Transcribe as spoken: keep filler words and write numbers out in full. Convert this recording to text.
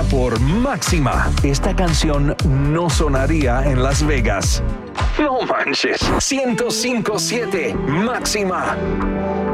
por Máxima, esta canción no sonaría en Las Vegas. No manches. ciento cinco punto siete Máxima.